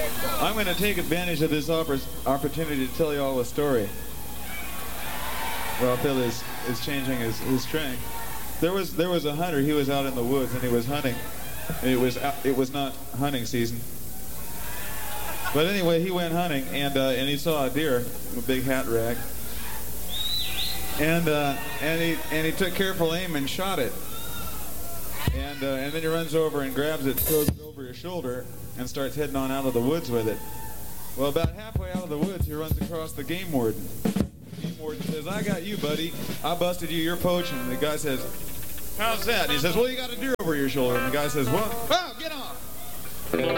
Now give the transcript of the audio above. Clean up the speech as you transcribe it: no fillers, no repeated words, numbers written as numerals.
I'm going to take advantage of this opportunity to tell you all a story. Well, Phil is changing his string. There was a hunter. He was out in the woods and he was hunting. It was not hunting season. But anyway, he went hunting and he saw a deer, a big hat rack. And he took careful aim and shot it. And then he runs over and grabs it, throws it over his shoulder, and starts heading on out of the woods with it. Well, about halfway out of the woods, he runs across the game warden. The game warden says, "I got you, buddy. I busted you. You're poaching." And the guy says, "How's that?" And he says, "Well, you got a deer over your shoulder." And the guy says, "What? Oh, get off!"